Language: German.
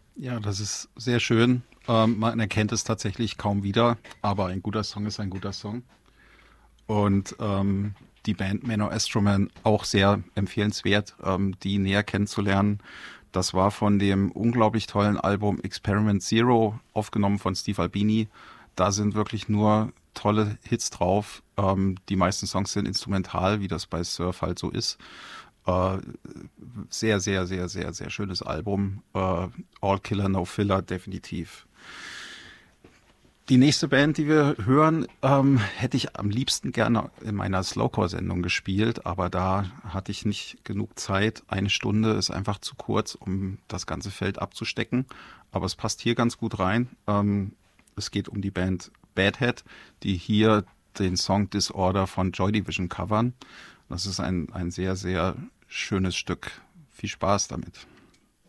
Ja, das ist sehr schön. Man erkennt es tatsächlich kaum wieder, aber ein guter Song ist ein guter Song. Und die Band Menno Astroman auch sehr empfehlenswert, die näher kennenzulernen. Das war von dem unglaublich tollen Album Experiment Zero, aufgenommen von Steve Albini. Da sind wirklich nur tolle Hits drauf. Die meisten Songs sind instrumental, wie das bei Surf halt so ist. Äh, Sehr, sehr, sehr, sehr, sehr schönes Album. All Killer, No Filler, definitiv. Die nächste Band, die wir hören, hätte ich am liebsten gerne in meiner Slowcore-Sendung gespielt, aber da hatte ich nicht genug Zeit. Eine Stunde ist einfach zu kurz, um das ganze Feld abzustecken, aber es passt hier ganz gut rein. Es geht um die Band Badhead, die hier den Song Disorder von Joy Division covern. Das ist ein sehr, sehr schönes Stück. Viel Spaß damit.